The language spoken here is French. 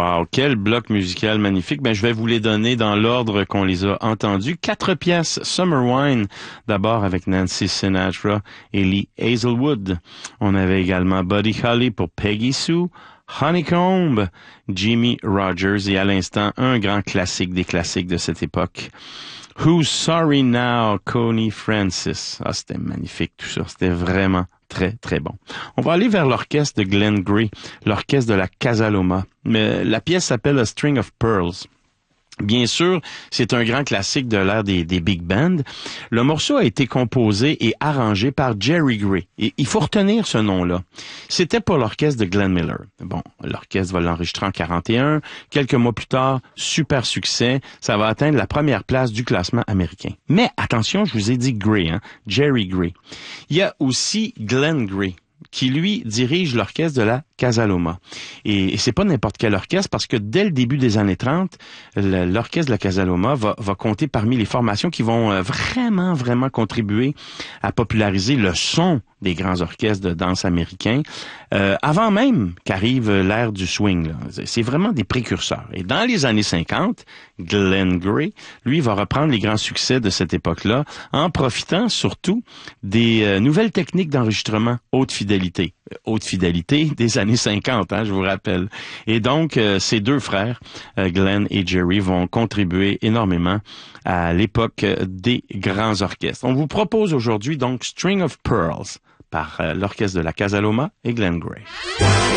Wow, quel bloc musical magnifique. Ben, je vais vous les donner dans l'ordre qu'on les a entendus. 4 pièces. Summer Wine, d'abord avec Nancy Sinatra et Lee Hazelwood. On avait également Buddy Holly pour Peggy Sue. Honeycomb, Jimmy Rogers et à l'instant, un grand classique des classiques de cette époque. Who's Sorry Now, Connie Francis. Ah, c'était magnifique tout ça. C'était vraiment très, très bon. On va aller vers l'orchestre de Glenn Gray, l'orchestre de la Casa Loma. Mais la pièce s'appelle A String of Pearls. Bien sûr, c'est un grand classique de l'ère des big bands. Le morceau a été composé et arrangé par Jerry Gray. Et il faut retenir ce nom-là. C'était pour l'orchestre de Glenn Miller. Bon, l'orchestre va l'enregistrer en 41. Quelques mois plus tard, super succès. Ça va atteindre la première place du classement américain. Mais attention, je vous ai dit Gray, Jerry Gray. Il y a aussi Glenn Gray, qui, lui, dirige l'orchestre de la Casa Loma. Et c'est pas n'importe quel orchestre, parce que dès le début des années 30, l'orchestre de la Casa Loma va compter parmi les formations qui vont vraiment contribuer à populariser le son des grands orchestres de danse américains, avant même qu'arrive l'ère du swing, là. C'est vraiment des précurseurs. Et dans les années 50, Glenn Gray, lui, va reprendre les grands succès de cette époque-là, en profitant surtout des nouvelles techniques d'enregistrement haute fidélité. Haute fidélité des années 50, je vous rappelle. Et donc, ces deux frères, Glenn et Jerry, vont contribuer énormément à l'époque des grands orchestres. On vous propose aujourd'hui donc String of Pearls par l'orchestre de la Casa Loma et Glenn Gray.